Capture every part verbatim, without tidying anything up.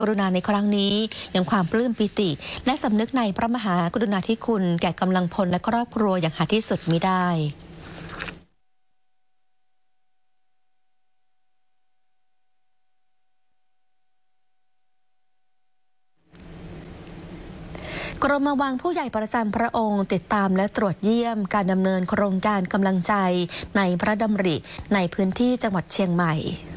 กรุณาในครั้งนี้ยังความปลื้มปิติและสำนึกในพระมหากรุณาธิคุณแก่กำลังพลและครอบครัวอย่างหาที่สุดมิได้กรมวังผู้ใหญ่ประจำพระองค์ติดตามและตรวจเยี่ยมการดำเนินโครงการกำลังใจในพระดำริในพื้นที่จังหวัดเชียงใหม่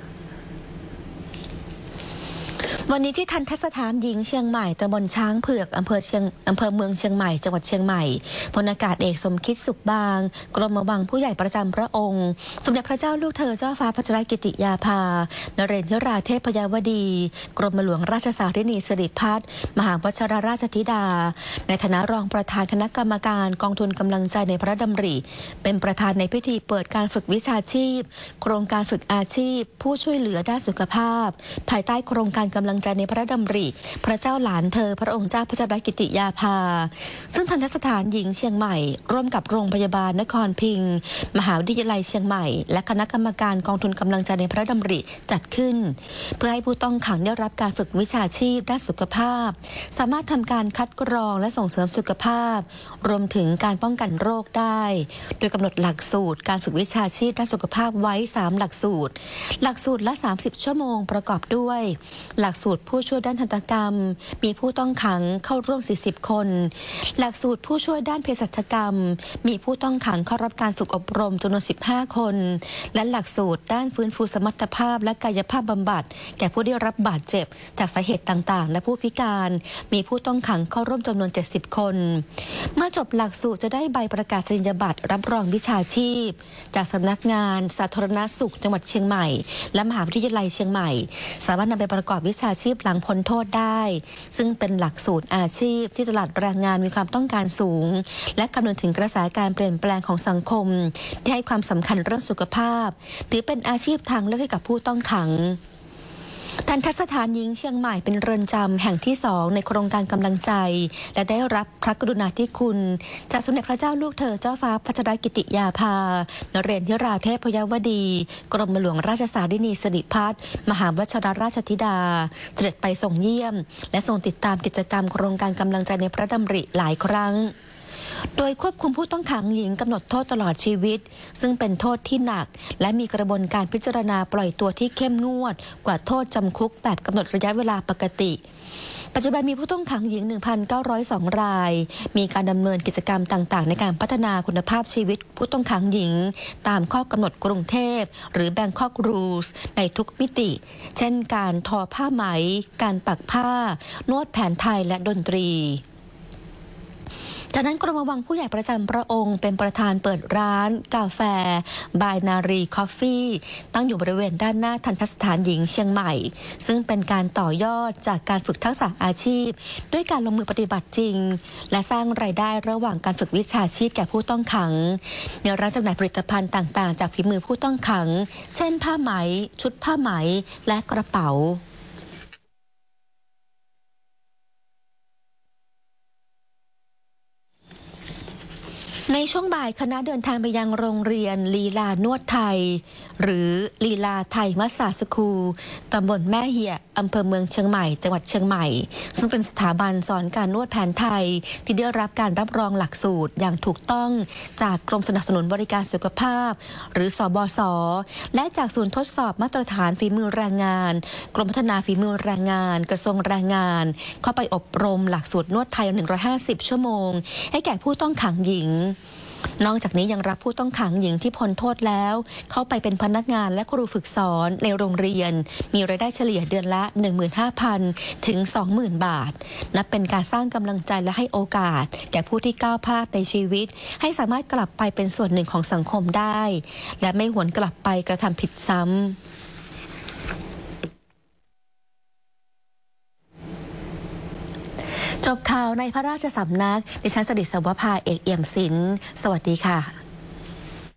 วันนี้ที่ทันทสถานหญิงเชียงใหม่ตำบลช้างเผือกอำเภอเชียงอำเภอเมืองเชียงใหม่จังหวัดเชียงใหม่พลอากาศเอกสมคิดสุขบางกรมวังผู้ใหญ่ประจำพระองค์สมเด็จพระเจ้าลูกเธอเจ้าฟ้าพัชรกิติยาภานเรศวราเทพยวดีกรมหลวงราชสารินีสิริพัฒน์มหาวชิรราชธิดาในฐานะรองประธานคณะกรรมการกองทุนกำลังใจในพระดำริเป็นประธานในพิธีเปิดการฝึกวิชาชีพโครงการฝึกอาชีพผู้ช่วยเหลือด้านสุขภาพภายใต้โครงการกำลังใจในพระดำริพระเจ้าหลานเธอพระองค์เจ้าพัชรกิติยาภาซึ่งทันทสถานหญิงเชียงใหม่ร่วมกับโรงพยาบาลนครพิงค์มหาวิทยาลัยเชียงใหม่และคณะกรรมการกองทุนกำลังใจในพระดำริจัดขึ้นเพื่อให้ผู้ต้องขังได้รับการฝึกวิชาชีพด้านสุขภาพสามารถทำการคัดกรองและส่งเสริมสุขภาพรวมถึงการป้องกันโรคได้โดยกำหนดหลักสูตรการฝึกวิชาชีพด้านสุขภาพไว้สามหลักสูตรหลักสูตรละสามสิบชั่วโมงประกอบด้วยหลักสูตรผู้ช่วยด้านทันตกรรมมีผู้ต้องขังเข้าร่วมสี่สิบคนหลักสูตรผู้ช่วยด้านเภสัชกรรมมีผู้ต้องขังเข้ารับการฝึกอบรมจำนวนสิบห้าคนและหลักสูตรด้านฟื้นฟูสมรรถภาพและกายภาพบำบัดแก่ผู้ได้รับบาดเจ็บจากสาเหตุต่างๆและผู้พิการมีผู้ต้องขังเข้าร่วมจำนวนเจ็ดสิบคนเมื่อจบหลักสูตรจะได้ใบประกาศนียบัตรรับรองวิชาชีพจากสำนักงานสาธารณสุขจังหวัดเชียงใหม่และมหาวิทยาลัยเชียงใหม่สามารถนำไปประกอบวิชาชีพหลังพ้นโทษได้ซึ่งเป็นหลักสูตรอาชีพที่ตลาดแรงงานมีความต้องการสูงและคำนึงถึงกระแสการเปลี่ยนแปลงของสังคมที่ให้ความสำคัญเรื่องสุขภาพถือเป็นอาชีพทางเลือกให้กับผู้ต้องขังทันทสถานหญิงเชียงใหม่เป็นเรือนจำแห่งที่สองในโครงการกำลังใจและได้รับพระกรุณาธิคุณจากสมเด็จพระเจ้าลูกเธอเจ้าฟ้าพัชรกิติยาภานเรศวราเทพยวดีกรมหลวงราชสารินีสิริพัฒน์มหาวชิรราชธิดาเสด็จไปส่งเยี่ยมและทรงติดตามกิจกรรมโครงการกำลังใจในพระดำริหลายครั้งโดยควบคุมผู้ต้องขังหญิงกำหนดโทษตลอดชีวิตซึ่งเป็นโทษที่หนักและมีกระบวนการพิจารณาปล่อยตัวที่เข้มงวดกว่าโทษจำคุกแบบกำหนดระยะเวลาปกติปัจจุบันมีผู้ต้องขังหญิง หนึ่งพันเก้าร้อยสอง รายมีการดำเนินกิจกรรมต่างๆในการพัฒนาคุณภาพชีวิตผู้ต้องขังหญิงตามข้อกำหนดกรุงเทพหรือ Bangkok Rules ในทุกมิติเช่นการทอผ้าไหมการปักผ้านวดแผนไทยและดนตรีจากนั้นกรมวังผู้ใหญ่ประจำพระองค์เป็นประธานเปิดร้านกาแฟบายนารีคอฟฟี่ตั้งอยู่บริเวณด้านหน้าทันทสถานหญิงเชียงใหม่ซึ่งเป็นการต่อยอดจากการฝึกทักษะอาชีพด้วยการลงมือปฏิบัติจริงและสร้างรายได้ระหว่างการฝึกวิชาชีพแก่ผู้ต้องขังในร้านจำหน่ายผลิตภัณฑ์ต่างๆจากฝีมือผู้ต้องขังเช่นผ้าไหมชุดผ้าไหมและกระเป๋าในช่วงบ่ายคณะเดินทางไปยังโรงเรียนลีลานวดไทยหรือลีลาไทยมัสสาสคูลตำบลแม่เหี่ยอำเภอเมืองเชียงใหม่จังหวัดเชียงใหม่ซึ่งเป็นสถาบันสอนการนวดแผนไทยที่ได้รับการรับรองหลักสูตรอย่างถูกต้องจากกรมสนับสนุนบริการสุขภาพหรือสบส.และจากศูนย์ทดสอบมาตรฐานฝีมือแรงงานกรมพัฒนาฝีมือแรงงานกระทรวงแรงงานเข้าไปอบรมหลักสูตรนวดไทยหนึ่งร้อยห้าสิบชั่วโมงให้แก่ผู้ต้องขังหญิงนอกจากนี้ยังรับผู้ต้องขังหญิงที่พ้นโทษแล้วเข้าไปเป็นพนักงานและครูฝึกสอนในโรงเรียนมีรายได้เฉลี่ยเดือนละ หนึ่งหมื่นห้าพัน ถึง สองหมื่น บาทนับเป็นการสร้างกำลังใจและให้โอกาสแก่ผู้ที่ก้าวพลาดในชีวิตให้สามารถกลับไปเป็นส่วนหนึ่งของสังคมได้และไม่หวนกลับไปกระทำผิดซ้ำจบข่าวในพระราชสำนักดิฉันสดิษฐ์ สวภา เอกเอี่ยมศิลป์สวัสดีค่ะ